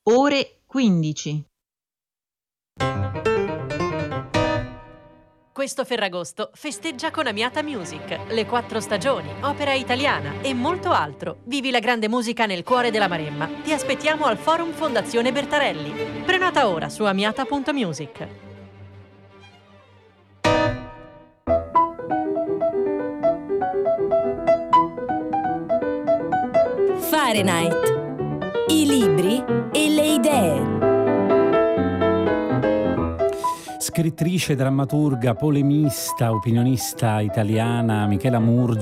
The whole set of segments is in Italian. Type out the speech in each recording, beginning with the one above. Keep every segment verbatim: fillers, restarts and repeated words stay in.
Ore quindici. Questo Ferragosto festeggia con Amiata Music, le quattro stagioni, opera italiana e molto altro. Vivi la grande musica nel cuore della Maremma. Ti aspettiamo al Forum Fondazione Bertarelli. Prenota ora su amiata punto music. Fahrenheit. I libri e le idee. Scrittrice, drammaturga, polemista, opinionista italiana Michela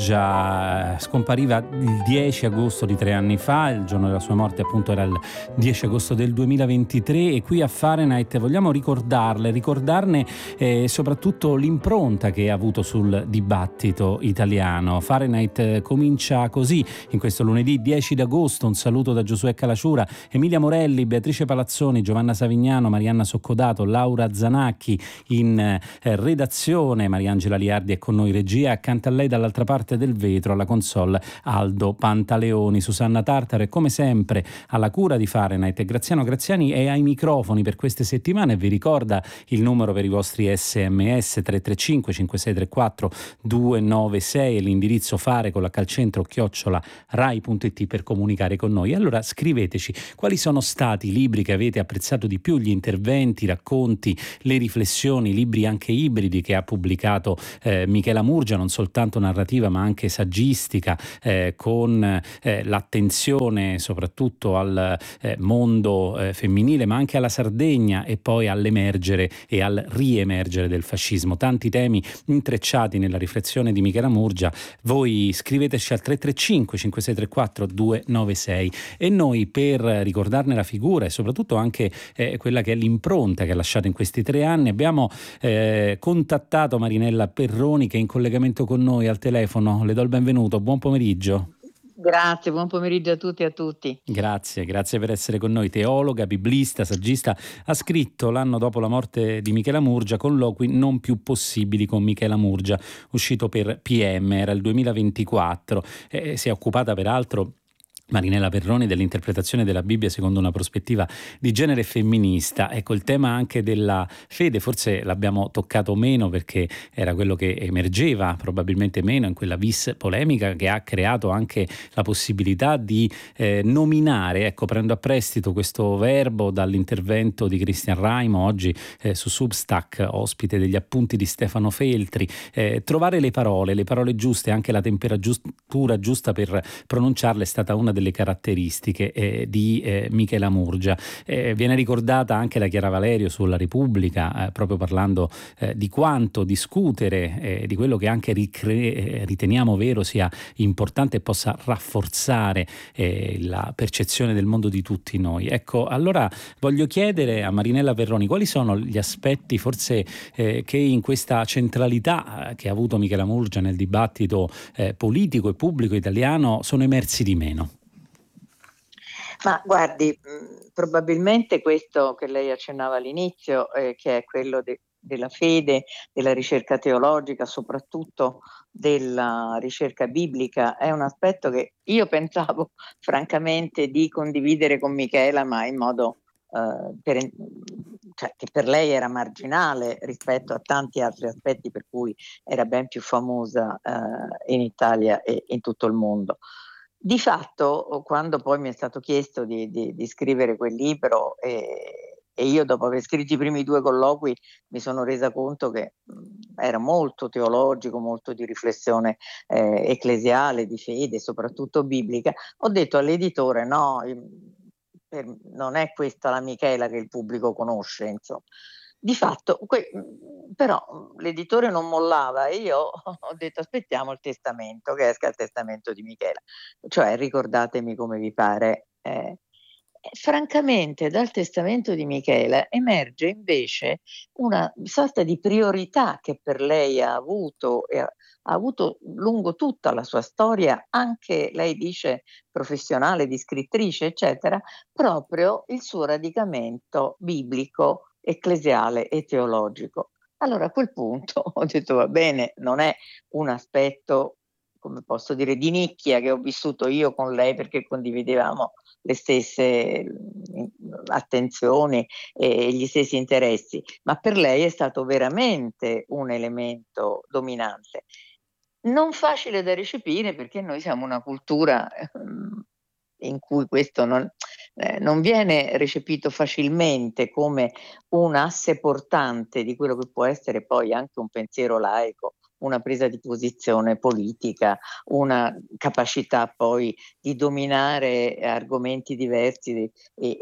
Murgia scompariva il dieci agosto di tre anni fa, il giorno della sua morte appunto era il dieci agosto del duemilaventitré, e qui a Fahrenheit vogliamo ricordarle, ricordarne eh, soprattutto l'impronta che ha avuto sul dibattito italiano. Fahrenheit comincia così, in questo lunedì dieci agosto. Un saluto da Giosuè Calacciura, Emilia Morelli, Beatrice Palazzoni, Giovanna Savignano, Marianna Soccodato, Laura Zanacchi in eh, redazione. Mariangela Liardi è con noi regia, accanto a lei dall'altra parte del vetro alla console Aldo Pantaleoni. Susanna Tartaro è come sempre alla cura di Fahrenheit e Graziano Graziani è ai microfoni per queste settimane. Vi ricorda il numero per i vostri sms tre tre cinque cinque sei tre quattro due nove sei e l'indirizzo fare con la calcentro chiocciola rai punto it per comunicare con noi. Allora scriveteci quali sono stati i libri che avete apprezzato di più, gli interventi, i racconti, le riflessioni, libri anche ibridi che ha pubblicato eh, Michela Murgia, non soltanto narrativa ma anche saggistica, eh, con eh, l'attenzione soprattutto al eh, mondo eh, femminile ma anche alla Sardegna e poi all'emergere e al riemergere del fascismo. Tanti temi intrecciati nella riflessione di Michela Murgia. Voi scriveteci al tre tre cinque cinque sei tre quattro due nove sei e noi, per ricordarne la figura e soprattutto anche eh, quella che è l'impronta che ha lasciato in questi tre anni, abbiamo eh, contattato Marinella Perroni, che è in collegamento con noi al telefono. Le do il benvenuto, buon pomeriggio. Grazie, buon pomeriggio a tutti e a tutti. Grazie, grazie per essere con noi. Teologa, biblista, saggista, ha scritto l'anno dopo la morte di Michela Murgia colloqui non più possibili con Michela Murgia, uscito per P M, era il duemilaventiquattro. Eh, si è occupata peraltro Marinella Perroni dell'interpretazione della Bibbia secondo una prospettiva di genere femminista. Ecco, il tema anche della fede forse l'abbiamo toccato meno perché era quello che emergeva probabilmente meno in quella vis polemica che ha creato anche la possibilità di eh, nominare, ecco, prendo a prestito questo verbo dall'intervento di Christian Raimo oggi eh, su Substack, ospite degli appunti di Stefano Feltri, eh, trovare le parole, le parole giuste, anche la temperatura giusta per pronunciarle è stata una delle caratteristiche eh, di eh, Michela Murgia. Eh, viene ricordata anche da Chiara Valerio sulla Repubblica, eh, proprio parlando eh, di quanto discutere eh, di quello che anche ricre- riteniamo vero sia importante e possa rafforzare eh, la percezione del mondo di tutti noi. Ecco, allora voglio chiedere a Marinella Perroni quali sono gli aspetti forse eh, che in questa centralità eh, che ha avuto Michela Murgia nel dibattito eh, politico e pubblico italiano sono emersi di meno. Ma guardi, mh, probabilmente questo che lei accennava all'inizio, eh, che è quello de- della fede, della ricerca teologica, soprattutto della ricerca biblica, è un aspetto che io pensavo francamente di condividere con Michela, ma in modo eh, per, cioè, che per lei era marginale rispetto a tanti altri aspetti per cui era ben più famosa eh, in Italia e in tutto il mondo. Di fatto, quando poi mi è stato chiesto di, di, di scrivere quel libro e, e io dopo aver scritto i primi due colloqui mi sono resa conto che mh, era molto teologico, molto di riflessione eh, ecclesiale, di fede, soprattutto biblica, ho detto all'editore no, per, non è questa la Michela che il pubblico conosce, insomma. Di fatto, que- però l'editore non mollava e io ho detto aspettiamo il testamento, che esca il testamento di Michela, cioè ricordatemi come vi pare. Eh, francamente dal testamento di Michela emerge invece una sorta di priorità che per lei ha avuto e ha, ha avuto lungo tutta la sua storia, anche lei dice professionale, di scrittrice, eccetera, proprio il suo radicamento biblico, ecclesiale e teologico. Allora a quel punto ho detto va bene, non è un aspetto, come posso dire, di nicchia che ho vissuto io con lei perché condividevamo le stesse, attenzioni e gli stessi interessi, ma per lei è stato veramente un elemento dominante. Non facile da recepire perché noi siamo una cultura ehm, in cui questo non, eh, non viene recepito facilmente come un asse portante di quello che può essere poi anche un pensiero laico, una presa di posizione politica, una capacità poi di dominare argomenti diversi e,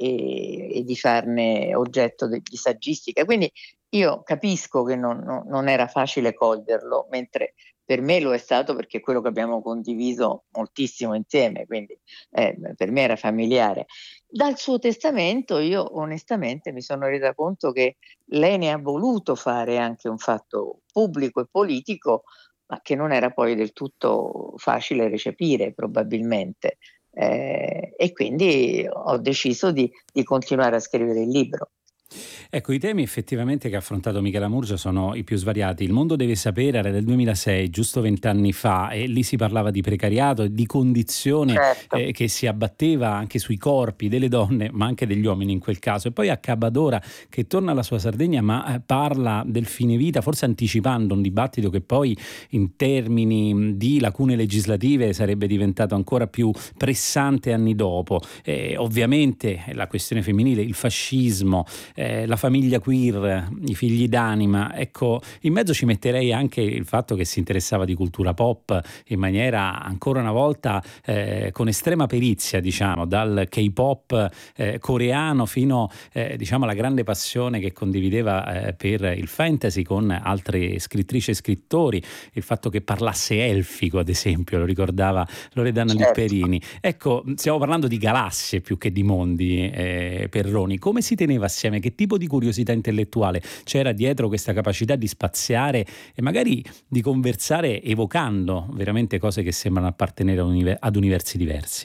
e, e di farne oggetto di, di saggistica. Quindi io capisco che non, non, non era facile coglierlo, mentre per me lo è stato perché è quello che abbiamo condiviso moltissimo insieme, quindi eh, per me era familiare. Dal suo testamento io onestamente mi sono resa conto che lei ne ha voluto fare anche un fatto pubblico e politico, ma che non era poi del tutto facile recepire probabilmente. Eh, e quindi ho deciso di, di continuare a scrivere il libro. Ecco, i temi effettivamente che ha affrontato Michela Murgia sono i più svariati. Il mondo deve sapere era del duemilasei, giusto vent'anni fa, e lì si parlava di precariato e di condizione Certo. eh, che si abbatteva anche sui corpi delle donne, ma anche degli uomini in quel caso. E poi Accabadora, che torna alla sua Sardegna, ma eh, parla del fine vita, forse anticipando un dibattito che poi in termini di lacune legislative sarebbe diventato ancora più pressante anni dopo. Eh, ovviamente la questione femminile, il fascismo, eh, la famiglia queer, i figli d'anima. Ecco, in mezzo ci metterei anche il fatto che si interessava di cultura pop in maniera ancora una volta eh, con estrema perizia, diciamo, dal K-pop eh, coreano fino eh, diciamo alla grande passione che condivideva eh, per il fantasy con altre scrittrici e scrittori, il fatto che parlasse elfico, ad esempio, lo ricordava Loredana Certo. Lipperini. Ecco, stiamo parlando di galassie più che di mondi, eh, Perroni. Come si teneva assieme? Che tipo di curiosità intellettuale c'era dietro questa capacità di spaziare e magari di conversare evocando veramente cose che sembrano appartenere ad, univer- ad universi diversi?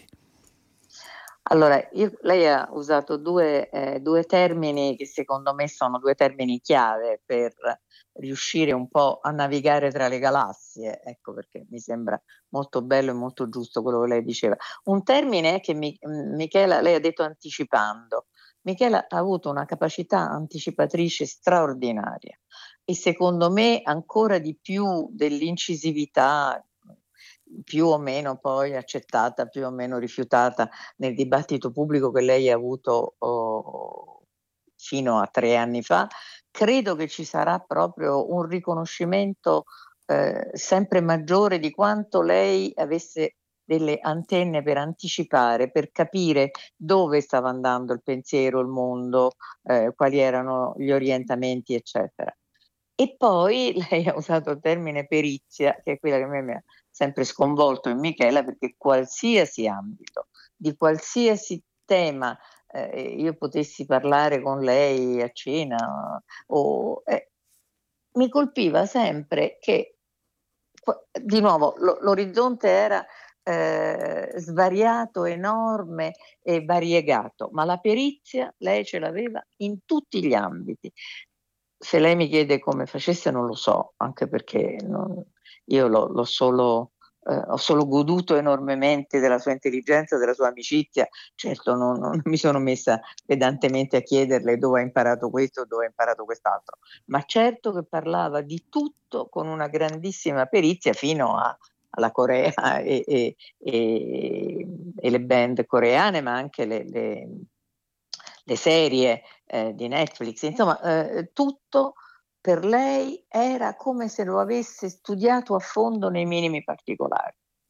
Allora, io, lei ha usato due, eh, due termini che secondo me sono due termini chiave per riuscire un po' a navigare tra le galassie, ecco perché mi sembra molto bello e molto giusto quello che lei diceva. Un termine è che mi, Michela, lei ha detto anticipando. Michela ha avuto una capacità anticipatrice straordinaria e secondo me ancora di più dell'incisività più o meno poi accettata, più o meno rifiutata nel dibattito pubblico che lei ha avuto oh, fino a tre anni fa. Credo che ci sarà proprio un riconoscimento eh, sempre maggiore di quanto lei avesse delle antenne per anticipare, per capire dove stava andando il pensiero, il mondo, eh, quali erano gli orientamenti, eccetera. E poi lei ha usato il termine perizia, che è quella che a me mi ha sempre sconvolto in Michela, perché qualsiasi ambito, di qualsiasi tema eh, io potessi parlare con lei a cena, o, eh, mi colpiva sempre che, di nuovo, lo, l'orizzonte era eh, svariato, enorme e variegato, ma la perizia lei ce l'aveva in tutti gli ambiti. Se lei mi chiede come facesse non lo so, anche perché non, io l'ho, l'ho solo, eh, ho solo goduto enormemente della sua intelligenza, della sua amicizia. Certo non, non mi sono messa pedantemente a chiederle dove ha imparato questo, dove ha imparato quest'altro, ma certo che parlava di tutto con una grandissima perizia fino a alla Corea e, e, e, e le band coreane, ma anche le, le, le serie eh, di Netflix, insomma eh, tutto per lei era come se lo avesse studiato a fondo nei minimi particolari.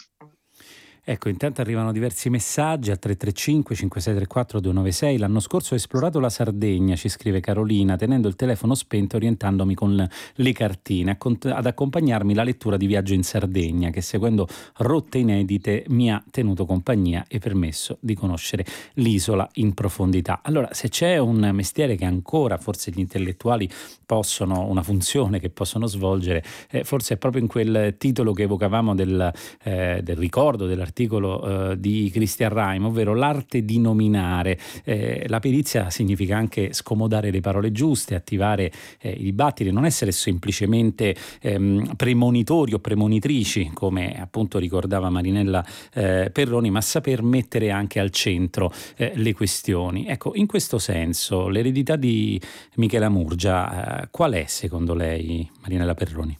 Ecco, intanto arrivano diversi messaggi al tre tre cinque cinque sei tre quattro due nove sei. L'anno scorso ho esplorato la Sardegna, ci scrive Carolina, tenendo il telefono spento, orientandomi con le cartine, ad accompagnarmi la lettura di Viaggio in Sardegna, che seguendo rotte inedite mi ha tenuto compagnia e permesso di conoscere l'isola in profondità. Allora, se c'è un mestiere che ancora forse gli intellettuali possono, una funzione che possono svolgere, eh, forse è proprio in quel titolo che evocavamo del, eh, del ricordo dell'artista articolo eh, di Christian Reim, ovvero l'arte di nominare. Eh, la perizia significa anche scomodare le parole giuste, attivare eh, i dibattiti, non essere semplicemente ehm, premonitori o premonitrici, come appunto ricordava Marinella eh, Perroni, ma saper mettere anche al centro eh, le questioni. Ecco, in questo senso, l'eredità di Michela Murgia, eh, qual è secondo lei, Marinella Perroni?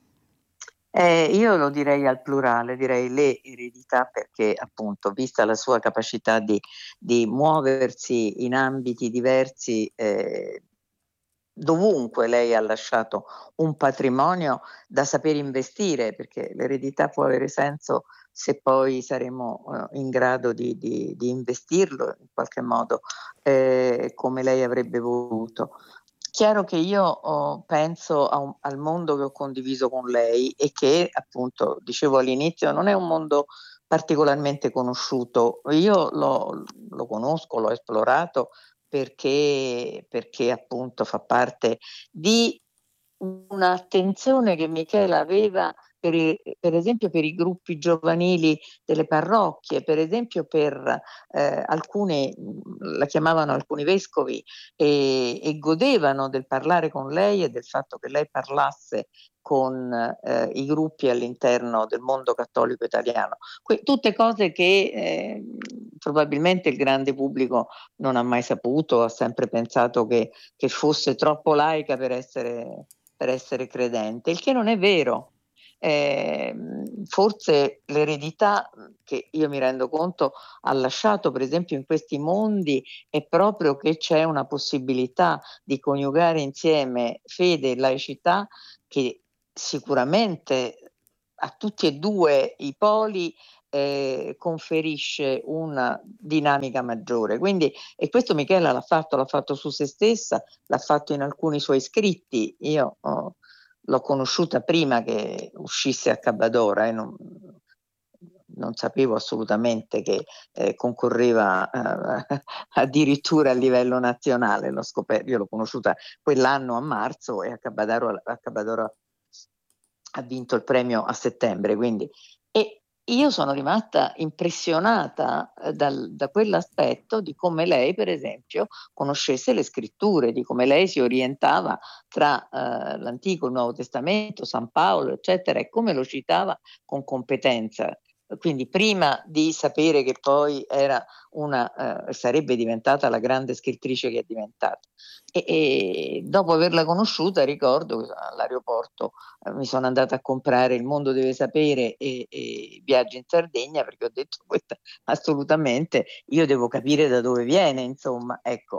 Eh, io lo direi al plurale, direi le eredità, perché appunto, vista la sua capacità di, di muoversi in ambiti diversi, eh, dovunque lei ha lasciato un patrimonio da saper investire, perché l'eredità può avere senso se poi saremo uh, in grado di, di, di investirlo in qualche modo eh, come lei avrebbe voluto. Chiaro che io oh, penso a un, al mondo che ho condiviso con lei e che appunto, dicevo all'inizio, non è un mondo particolarmente conosciuto. Io lo, lo conosco, l'ho esplorato perché, perché appunto fa parte di un'attenzione che Michela aveva per, i, per esempio per i gruppi giovanili delle parrocchie, per esempio per eh, alcuni, la chiamavano alcuni vescovi e, e godevano del parlare con lei e del fatto che lei parlasse con eh, i gruppi all'interno del mondo cattolico italiano. Que- tutte cose che eh, probabilmente il grande pubblico non ha mai saputo, ha sempre pensato che, che fosse troppo laica per essere, per essere credente, il che non è vero. Eh, forse l'eredità che io mi rendo conto ha lasciato per esempio in questi mondi è proprio che c'è una possibilità di coniugare insieme fede e laicità che sicuramente a tutti e due i poli eh, conferisce una dinamica maggiore. Quindi, e questo Michela l'ha fatto, l'ha fatto su se stessa, l'ha fatto in alcuni suoi scritti. Io oh, l'ho conosciuta prima che uscisse a Cabbadora e non, non sapevo assolutamente che eh, concorreva eh, addirittura a livello nazionale. L'ho scoperto, io l'ho conosciuta quell'anno a marzo e a Cabbadora, a Cabbadora ha vinto il premio a settembre, quindi e io sono rimasta impressionata eh, dal, da quell'aspetto di come lei, per esempio, conoscesse le scritture, di come lei si orientava tra eh, l'Antico e il Nuovo Testamento, San Paolo, eccetera, e come lo citava con competenza. Quindi prima di sapere che poi era una, eh, sarebbe diventata la grande scrittrice che è diventata. E, e dopo averla conosciuta ricordo che all'aeroporto eh, mi sono andata a comprare Il mondo deve sapere e, e Viaggi in Sardegna, perché ho detto questa assolutamente io devo capire da dove viene, insomma, ecco.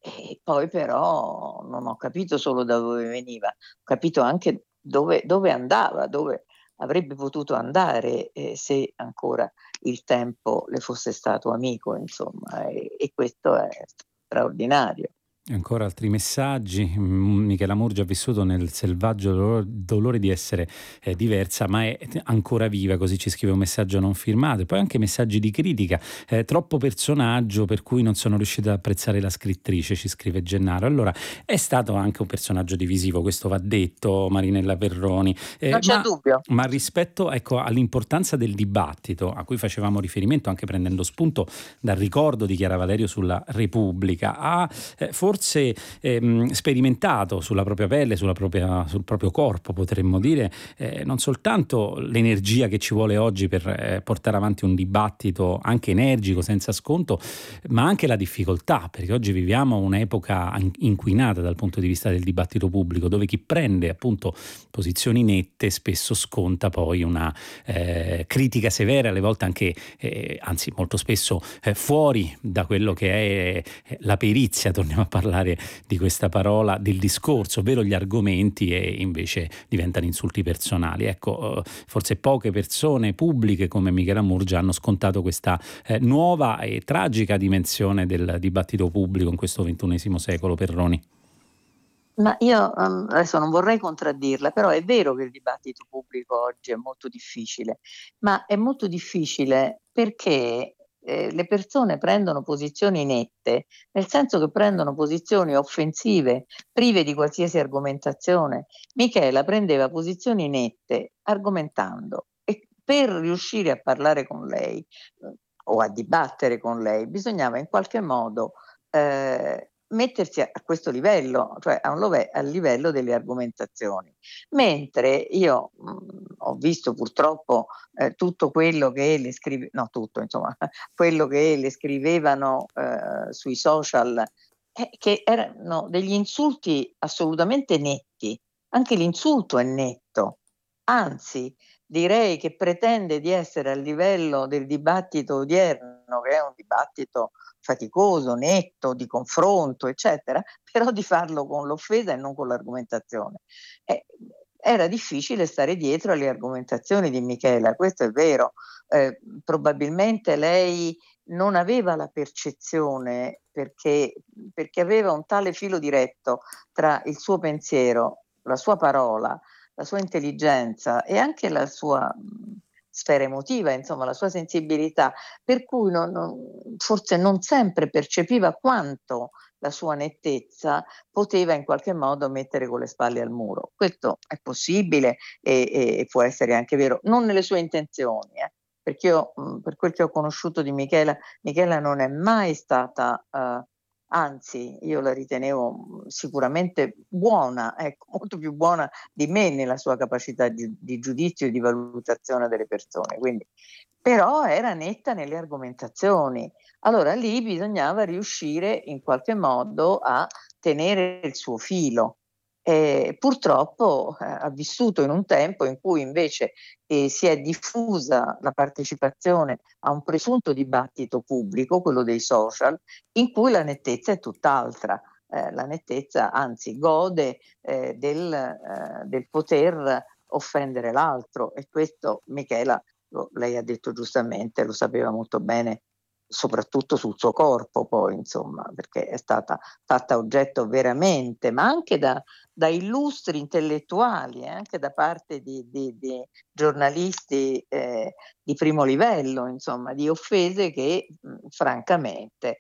E poi però non ho capito solo da dove veniva, ho capito anche dove, dove andava, dove avrebbe potuto andare eh, se ancora il tempo le fosse stato amico, insomma, e, e questo è straordinario. Ancora altri messaggi. Michela Murgia ha vissuto nel selvaggio dolore, dolore di essere eh, diversa, ma è ancora viva, così ci scrive un messaggio non firmato. E poi anche messaggi di critica. Eh, troppo personaggio per cui non sono riuscita ad apprezzare la scrittrice, ci scrive Gennaro. Allora, è stato anche un personaggio divisivo, questo va detto, Marinella Perroni. Eh, non c'è ma, dubbio. Ma rispetto ecco, all'importanza del dibattito, a cui facevamo riferimento anche prendendo spunto dal ricordo di Chiara Valerio sulla Repubblica, ha eh, forse forse ehm, sperimentato sulla propria pelle, sulla propria, sul proprio corpo, potremmo dire, eh, non soltanto l'energia che ci vuole oggi per eh, portare avanti un dibattito anche energico, senza sconto, ma anche la difficoltà, perché oggi viviamo un'epoca inquinata dal punto di vista del dibattito pubblico, dove chi prende appunto posizioni nette spesso sconta poi una eh, critica severa, alle volte anche, eh, anzi molto spesso eh, fuori da quello che è la perizia, torniamo a parlare di questa parola, del discorso, ovvero gli argomenti, e invece diventano insulti personali. Ecco, forse poche persone pubbliche come Michela Murgia hanno scontato questa eh, nuova e tragica dimensione del dibattito pubblico in questo ventunesimo secolo, Perroni. Ma io um, adesso non vorrei contraddirla, però è vero che il dibattito pubblico oggi è molto difficile, ma è molto difficile perché eh, le persone prendono posizioni nette, nel senso che prendono posizioni offensive, prive di qualsiasi argomentazione. Michela prendeva posizioni nette argomentando e per riuscire a parlare con lei eh, o a dibattere con lei, bisognava in qualche modo eh, mettersi a, a questo livello, cioè a, un love- a livello delle argomentazioni. Mentre io mh, ho visto purtroppo eh, tutto quello che le scrive, no tutto, insomma, quello che le scrivevano eh, sui social, eh, che erano degli insulti assolutamente netti. Anche l'insulto è netto, anzi direi che pretende di essere al livello del dibattito odierno, che è un dibattito faticoso, netto, di confronto, eccetera, però di farlo con l'offesa e non con l'argomentazione. Eh, era difficile stare dietro alle argomentazioni di Michela, questo è vero. Eh, probabilmente lei non aveva la percezione, perché, perché aveva un tale filo diretto tra il suo pensiero, la sua parola, la sua intelligenza e anche la sua mh, sfera emotiva, insomma, la sua sensibilità, per cui non, non, forse non sempre percepiva quanto la sua nettezza poteva in qualche modo mettere con le spalle al muro. Questo è possibile e, e può essere anche vero, non nelle sue intenzioni, eh, perché io, mh, per quel che ho conosciuto di Michela, Michela non è mai stata... Uh, Anzi, io la ritenevo sicuramente buona, ecco, molto più buona di me nella sua capacità di, di giudizio e di valutazione delle persone. Quindi, però era netta nelle argomentazioni. Allora lì bisognava riuscire in qualche modo a tenere il suo filo. E purtroppo eh, ha vissuto in un tempo in cui invece eh, si è diffusa la partecipazione a un presunto dibattito pubblico, quello dei social, in cui la nettezza è tutt'altra. Eh, la nettezza anzi gode eh, del, eh, del poter offendere l'altro, e questo Michela, lo, lei ha detto giustamente, lo sapeva molto bene, soprattutto sul suo corpo poi, insomma, perché è stata fatta oggetto veramente, ma anche da, da illustri intellettuali, eh, anche da parte di, di, di giornalisti eh, di primo livello, insomma, di offese che mh, francamente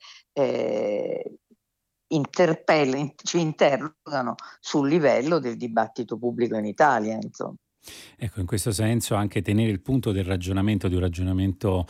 eh, interpellano, ci interrogano sul livello del dibattito pubblico in Italia, insomma. Ecco, in questo senso anche tenere il punto del ragionamento, di un ragionamento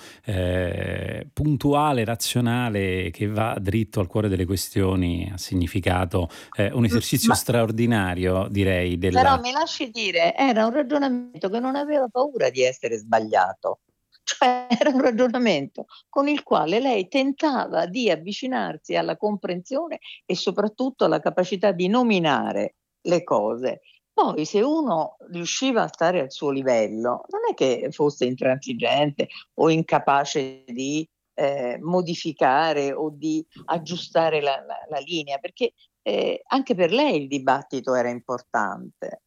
eh, puntuale, razionale, che va dritto al cuore delle questioni, ha significato eh, un esercizio Ma, straordinario, direi, però della... mi lasci dire, era un ragionamento che non aveva paura di essere sbagliato. Cioè era un ragionamento con il quale lei tentava di avvicinarsi alla comprensione e soprattutto alla capacità di nominare le cose. Poi se uno riusciva a stare al suo livello, non è che fosse intransigente o incapace di eh, modificare o di aggiustare la, la, la linea, perché eh, anche per lei il dibattito era importante.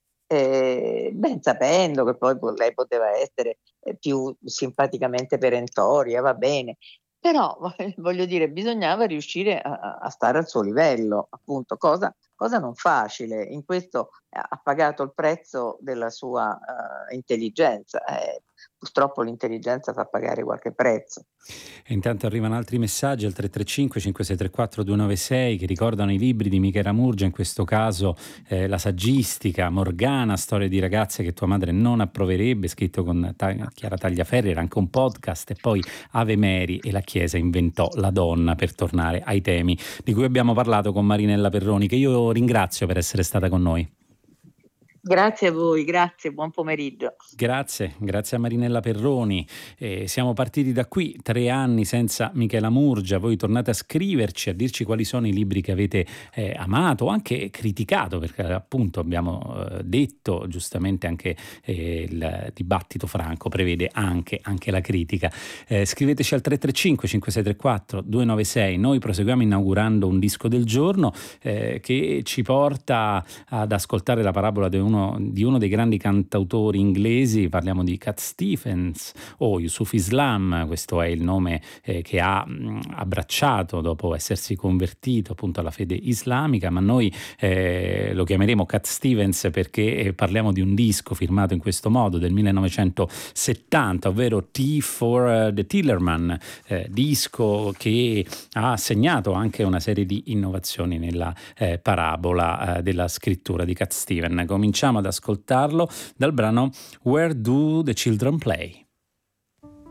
Eh, ben sapendo che poi lei poteva essere eh, più simpaticamente perentoria, va bene, però voglio dire, bisognava riuscire a, a stare al suo livello, appunto, cosa, cosa non facile. In questo ha pagato il prezzo della sua uh, intelligenza. Eh, purtroppo l'intelligenza fa pagare qualche prezzo. E intanto arrivano altri messaggi al tre tre cinque cinque sei tre quattro due nove sei che ricordano i libri di Michela Murgia, in questo caso eh, La saggistica, Morgana, storie di ragazze che tua madre non approverebbe, scritto con Ta- Chiara Tagliaferri, era anche un podcast, e poi Ave Mary e la Chiesa inventò la donna, per tornare ai temi di cui abbiamo parlato con Marinella Perroni, che io ringrazio per essere stata con noi. Grazie a voi, grazie, buon pomeriggio. Grazie, grazie a Marinella Perroni. Eh, siamo partiti da qui, tre anni senza Michela Murgia. Voi tornate a scriverci, a dirci quali sono i libri che avete eh, amato o anche criticato, perché appunto abbiamo eh, detto giustamente anche eh, il dibattito franco prevede anche, anche la critica. Eh, scriveteci al tre tre cinque cinque sei tre quattro due nove sei. Noi proseguiamo inaugurando un disco del giorno eh, che ci porta ad ascoltare la parabola di uno di uno dei grandi cantautori inglesi. Parliamo di Cat Stevens o Yusuf Islam. Questo è il nome eh, che ha mh, abbracciato dopo essersi convertito appunto alla fede islamica, ma noi eh, lo chiameremo Cat Stevens perché eh, parliamo di un disco firmato in questo modo del millenovecentosettanta, ovvero Tea for the Tillerman, eh, disco che ha segnato anche una serie di innovazioni nella eh, parabola eh, della scrittura di Cat Stevens. Cominciamo ad ascoltarlo dal brano Where Do the Children Play?